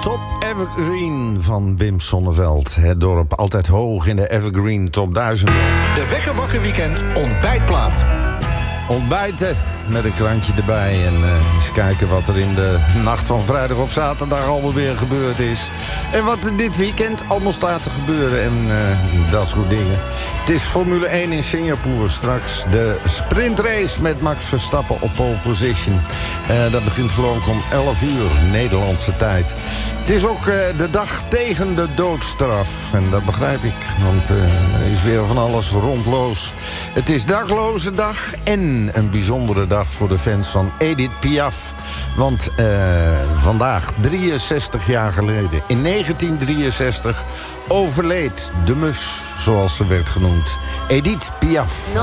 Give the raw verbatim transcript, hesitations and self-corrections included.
Top Evergreen van Wim Sonneveld. Het dorp altijd hoog in de Evergreen Top duizend. De Wekker Wakker Weekend ontbijtplaat. Ontbijten met een krantje erbij. En uh, eens kijken wat er in de nacht van vrijdag op zaterdag allemaal weer gebeurd is. En wat er dit weekend allemaal staat te gebeuren. En uh, dat soort dingen. Het is Formule één in Singapore. Straks de sprintrace met Max Verstappen op pole position. Uh, dat begint gewoon om elf uur Nederlandse tijd. Het is ook uh, de dag tegen de doodstraf. En dat begrijp ik, want uh, er is weer van alles rondloos. Het is dakloze dag en een bijzondere dag voor de fans van Edith Piaf. Want uh, vandaag, drieënzestig jaar geleden, in negentien drieënzestig... overleed de mus, zoals ze werd genoemd. Edith Piaf.